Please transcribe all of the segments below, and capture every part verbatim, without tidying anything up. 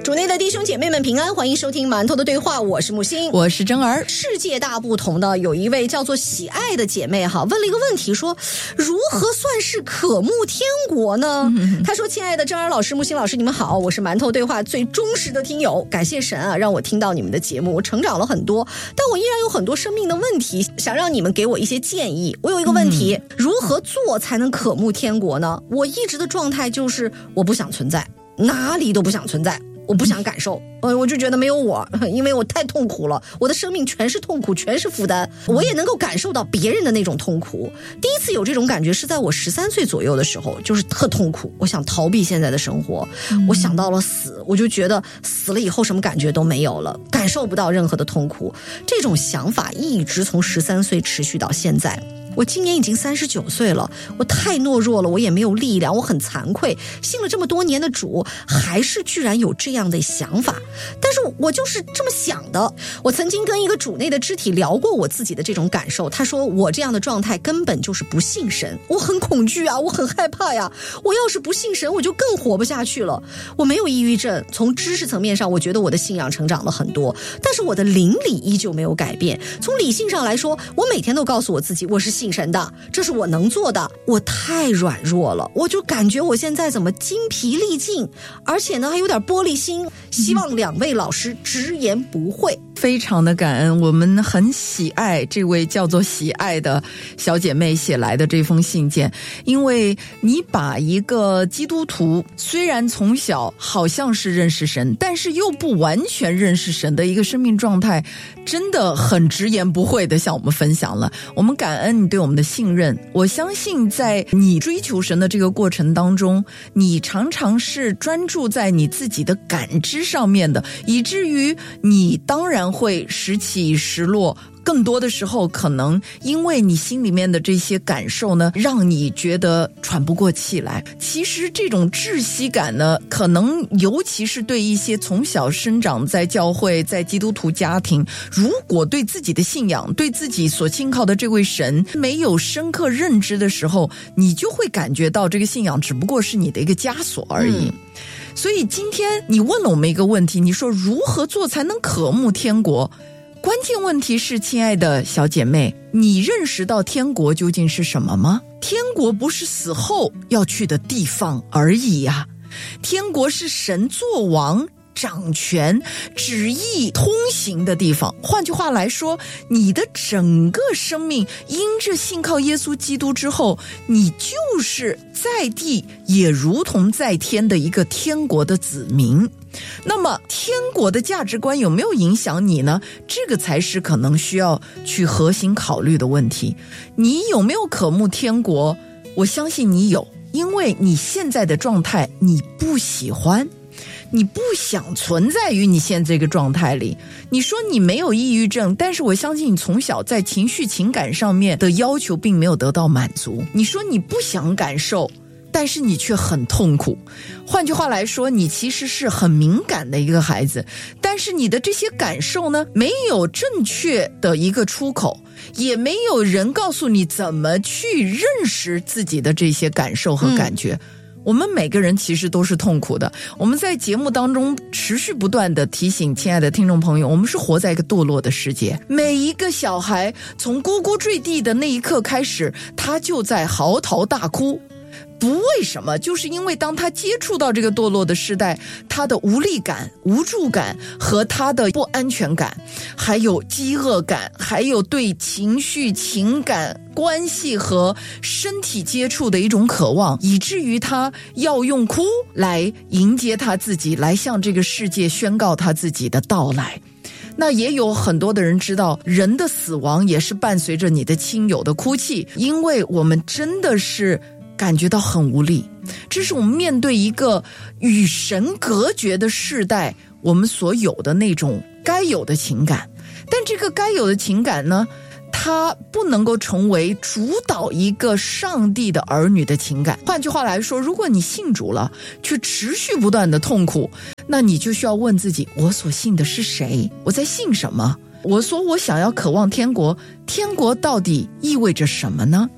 主内的弟兄姐妹们平安，欢迎收听馒头的对话，我是木星， 我是真儿。 世界大不同的有一位叫做喜爱的姐妹哈，问了一个问题，说如何算是渴慕天国呢？她说：亲爱的真儿老师、木星老师，你们好，我是馒头对话最忠实的听友，感谢神啊，让我听到你们的节目，我成长了很多，但我依然有很多生命的问题，想让你们给我一些建议。我有一个问题，嗯、如何做才能渴慕天国呢？我一直的状态就是我不想存在，哪里都不想存在，我不想感受，呃，我就觉得没有我，因为我太痛苦了，我的生命全是痛苦，全是负担，我也能够感受到别人的那种痛苦。第一次有这种感觉是在我十三岁左右的时候，就是特痛苦，我想逃避现在的生活，嗯、我想到了死，我就觉得死了以后什么感觉都没有了，感受不到任何的痛苦。这种想法一直从十三岁持续到现在。我今年已经三十九岁了，我太懦弱了，我也没有力量，我很惭愧，信了这么多年的主，还是居然有这样的想法。但是我就是这么想的。我曾经跟一个主内的肢体聊过我自己的这种感受，他说我这样的状态根本就是不信神，我很恐惧啊，我很害怕呀，我要是不信神，我就更活不下去了。我没有抑郁症，从知识层面上我觉得我的信仰成长了很多，但是我的灵里依旧没有改变。从理性上来说，我每天都告诉我自己我是信神的，这是我能做的，我太软弱了，我就感觉我现在怎么精疲力尽，而且呢还有点玻璃心，希望两位老师直言不讳。 非常的感恩，我们很喜爱这位叫做喜爱的小姐妹写来的这封信件，因为你把一个基督徒虽然从小好像是认识神，但是又不完全认识神的一个生命状态，真的很直言不讳的向我们分享了。我们感恩你对我们的信任，我相信在你追求神的这个过程当中，你常常是专注在你自己的感知上面的，以至于你当然会时起时落，更多的时候可能因为你心里面的这些感受呢，让你觉得喘不过气来。其实这种窒息感呢，可能尤其是对一些从小生长在教会、在基督徒家庭，如果对自己的信仰、对自己所信靠的这位神没有深刻认知的时候，你就会感觉到这个信仰只不过是你的一个枷锁而已。嗯，所以今天你问了我们一个问题，你说如何做才能渴慕天国？关键问题是，亲爱的小姐妹，你认识到天国究竟是什么吗？天国不是死后要去的地方而已啊，天国是神作王、掌权、旨意通行的地方。换句话来说，你的整个生命因着信靠耶稣基督之后，你就是在地也如同在天的一个天国的子民。那么天国的价值观有没有影响你呢？这个才是可能需要去核心考虑的问题。你有没有渴慕天国？我相信你有，因为你现在的状态你不喜欢，你不想存在于你现在这个状态里。你说你没有抑郁症，但是我相信你从小在情绪情感上面的要求并没有得到满足。你说你不想感受，但是你却很痛苦。换句话来说，你其实是很敏感的一个孩子，但是你的这些感受呢，没有正确的一个出口，也没有人告诉你怎么去认识自己的这些感受和感觉。嗯，我们每个人其实都是痛苦的。我们在节目当中持续不断的提醒亲爱的听众朋友，我们是活在一个堕落的世界。每一个小孩从咕咕坠地的那一刻开始，他就在嚎啕大哭。不为什么，就是因为当他接触到这个堕落的时代，他的无力感、无助感和他的不安全感，还有饥饿感，还有对情绪、情感、关系和身体接触的一种渴望，以至于他要用哭来迎接他自己，来向这个世界宣告他自己的到来。那也有很多的人知道，人的死亡也是伴随着你的亲友的哭泣，因为我们真的是感觉到很无力。这是我们面对一个与神隔绝的世代，我们所有的那种该有的情感。但这个该有的情感呢，它不能够成为主导一个上帝的儿女的情感。换句话来说，如果你信主了，却持续不断的痛苦，那你就需要问自己，我所信的是谁？我在信什么？我说我想要渴望天国，天国到底意味着什么呢？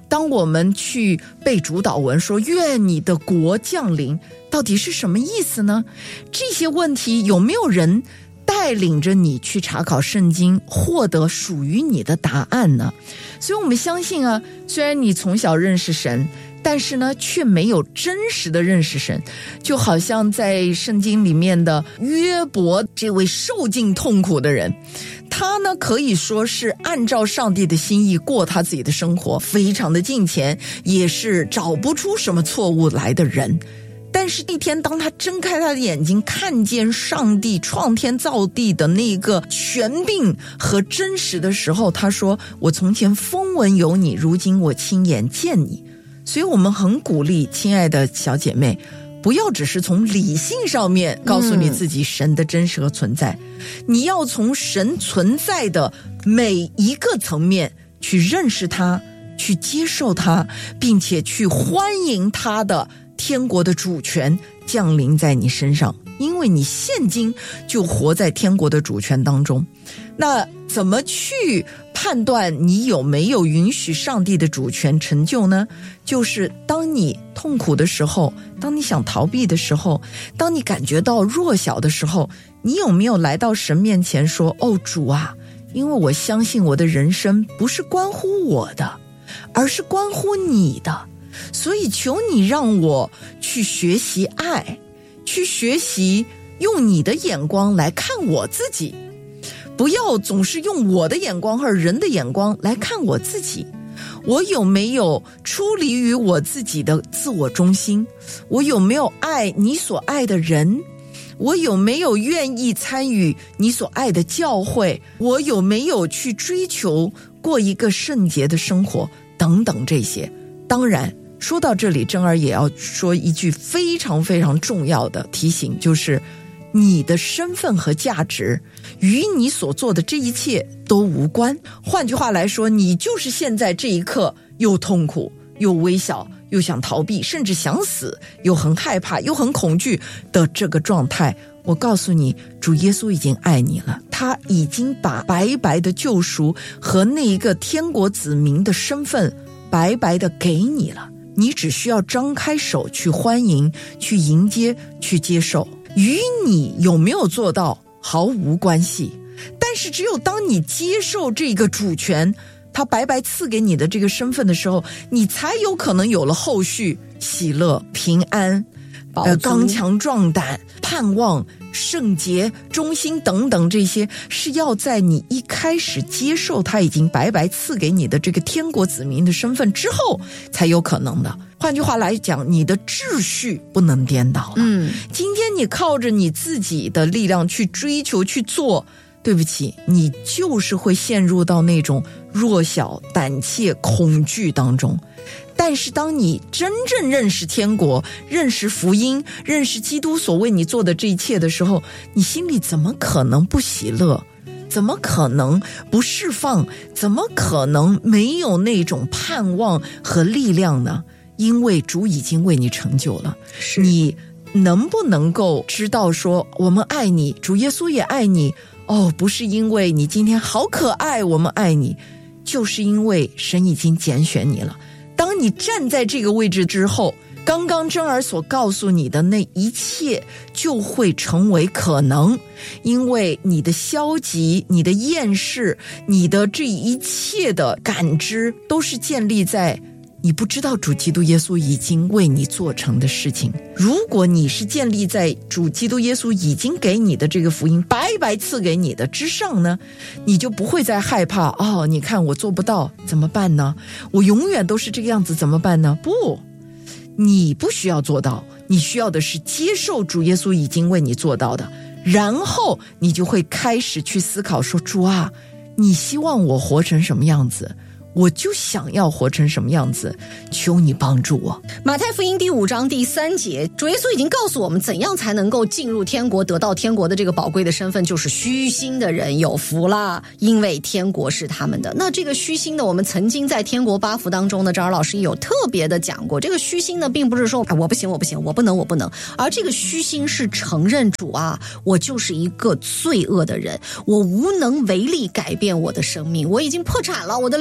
当我们去背主祷文说愿你的国降临，到底是什么意思呢？这些问题有没有人带领着你去查考圣经，获得属于你的答案呢？所以我们相信啊，虽然你从小认识神，但是呢却没有真实的认识神。就好像在圣经里面的约伯，这位受尽痛苦的人，他呢可以说是按照上帝的心意过他自己的生活，非常的敬虔，也是找不出什么错误来的人。但是那天当他睁开他的眼睛，看见上帝创天造地的那个权柄和真实的时候，他说，我从前风闻有你，如今我亲眼见你。所以我们很鼓励亲爱的小姐妹，不要只是从理性上面告诉你自己神的真实和存在、嗯、你要从神存在的每一个层面去认识他，去接受他，并且去欢迎他的天国的主权降临在你身上，因为你现今就活在天国的主权当中。那怎么去判断你有没有允许上帝的主权成就呢？就是当你痛苦的时候，当你想逃避的时候，当你感觉到弱小的时候，你有没有来到神面前说，哦主啊，因为我相信我的人生不是关乎我的，而是关乎你的，所以求你让我去学习爱，去学习用你的眼光来看我自己，不要总是用我的眼光和人的眼光来看我自己。我有没有出离于我自己的自我中心？我有没有爱你所爱的人？我有没有愿意参与你所爱的教会？我有没有去追求过一个圣洁的生活？等等这些。当然说到这里，珍儿也要说一句非常非常重要的提醒，就是你的身份和价值与你所做的这一切都无关。换句话来说，你就是现在这一刻又痛苦又微小又想逃避，甚至想死，又很害怕又很恐惧的这个状态，我告诉你，主耶稣已经爱你了，他已经把白白的救赎和那一个天国子民的身份白白的给你了，你只需要张开手去欢迎，去迎接，去接受。与你有没有做到毫无关系，但是只有当你接受这个主权，他白白赐给你的这个身份的时候，你才有可能有了后续喜乐、平安、呃刚强壮胆、盼望、圣洁、忠心等等，这些是要在你一开始接受他已经白白赐给你的这个天国子民的身份之后才有可能的。换句话来讲，你的秩序不能颠倒了。嗯，今天你靠着你自己的力量去追求去做，对不起，你就是会陷入到那种弱小、胆怯、恐惧当中。但是当你真正认识天国，认识福音，认识基督所为你做的这一切的时候，你心里怎么可能不喜乐？怎么可能不释放？怎么可能没有那种盼望和力量呢？因为主已经为你成就了。你能不能够知道说，我们爱你，主耶稣也爱你，哦，不是因为你今天好可爱我们爱你，就是因为神已经拣选你了。当你站在这个位置之后，刚刚珍儿所告诉你的那一切就会成为可能，因为你的消极、你的厌世、你的这一切的感知都是建立在你不知道主基督耶稣已经为你做成的事情。如果你是建立在主基督耶稣已经给你的这个福音白白赐给你的之上呢，你就不会再害怕，哦，你看我做不到怎么办呢？我永远都是这个样子怎么办呢？不，你不需要做到，你需要的是接受主耶稣已经为你做到的，然后你就会开始去思考说，主啊，你希望我活成什么样子？我就想要活成什么样子，求你帮助我。 马太福音第五章第三节，主耶稣已经告诉我们怎样才能够进入天国，得到天国的这个宝贵的身份，就是虚心的人有福啦，因为天国是他们的。那这个虚心的，我们曾经在天国八福当中呢，张儿老师也有特别的讲过，这个虚心呢并不是说、哎、我不行我不行我不能我不能，而这个虚心是承认主啊，我就是一个罪恶的人，我无能为力改变我的生命，我已经破产了，我的灵魂破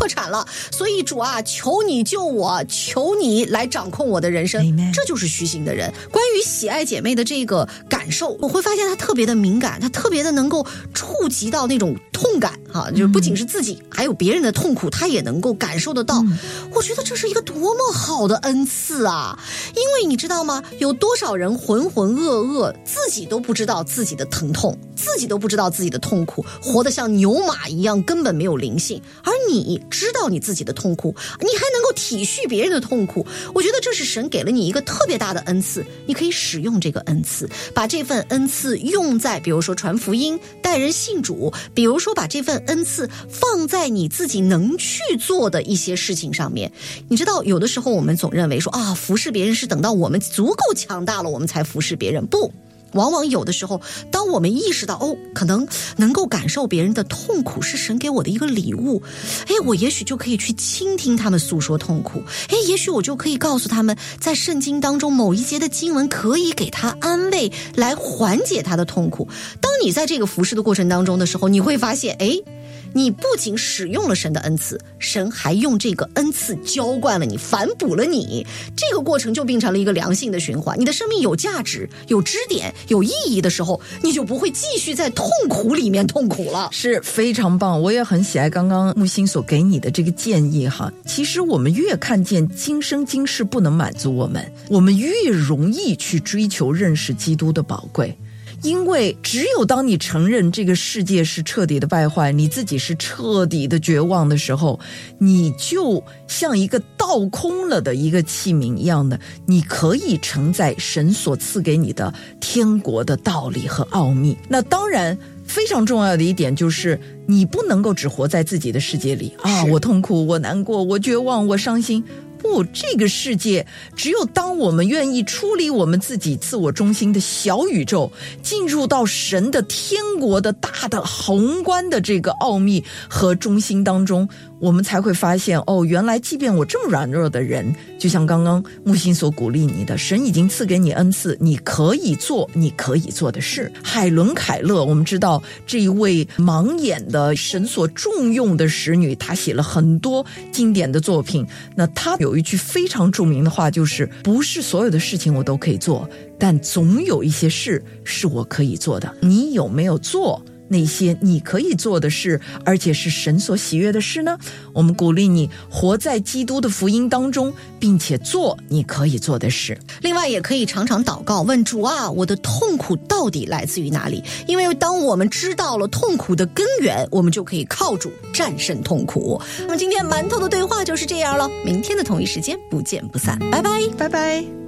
破产了，所以主啊，求你救我，求你来掌控我的人生。 Amen 这就是虚心的人。关于喜爱姐妹的这个感受，我会发现她特别的敏感，她特别的能够触及到那种痛感哈，就是不仅是自己、嗯、还有别人的痛苦，她也能够感受得到、嗯、我觉得这是一个多么好的恩赐啊。因为你知道吗，有多少人浑浑噩噩，自己都不知道自己的疼痛，自己都不知道自己的痛苦，活得像牛马一样，根本没有灵性。而你知道你自己的痛苦，你还能够体恤别人的痛苦，我觉得这是神给了你一个特别大的恩赐，你可以使用这个恩赐，把这份恩赐用在比如说传福音、带人信主，比如说把这份恩赐放在你自己能去做的一些事情上面。你知道有的时候我们总认为说啊，服侍别人是等到我们足够强大了我们才服侍别人，不，往往有的时候当我们意识到哦，可能能够感受别人的痛苦是神给我的一个礼物，哎，我也许就可以去倾听他们诉说痛苦，哎，也许我就可以告诉他们在圣经当中某一节的经文可以给他安慰，来缓解他的痛苦。当你在这个服侍的过程当中的时候，你会发现哎，你不仅使用了神的恩赐，神还用这个恩赐浇灌了你，反哺了你，这个过程就变成了一个良性的循环。你的生命有价值、有支点、有意义的时候，你就不会继续在痛苦里面痛苦了。 是非常棒，我也很喜爱刚刚木星所给你的这个建议哈。其实我们越看见今生今世不能满足我们，我们越容易去追求认识基督的宝贵。因为只有当你承认这个世界是彻底的败坏，你自己是彻底的绝望的时候，你就像一个倒空了的一个器皿一样的，你可以承载神所赐给你的天国的道理和奥秘。那当然非常重要的一点就是你不能够只活在自己的世界里啊，我痛苦，我难过，我绝望，我伤心。不，这个世界只有当我们愿意出离我们自己自我中心的小宇宙，进入到神的天国的大的宏观的这个奥秘和中心当中，我们才会发现哦，原来即便我这么软弱的人，就像刚刚木星所鼓励你的，神已经赐给你恩赐，你可以做你可以做的事。海伦凯勒，我们知道这一位盲眼的神所重用的使女，她写了很多经典的作品。那她有一句非常著名的话，就是不是所有的事情我都可以做，但总有一些事是我可以做的。你有没有做那些你可以做的事，而且是神所喜悦的事呢？我们鼓励你活在基督的福音当中，并且做你可以做的事。 另外也可以常常祷告，问主啊，我的痛苦到底来自于哪里？因为当我们知道了痛苦的根源，我们就可以靠主战胜痛苦。那么今天馒头的对话就是这样了，明天的同一时间不见不散，拜拜， 拜拜。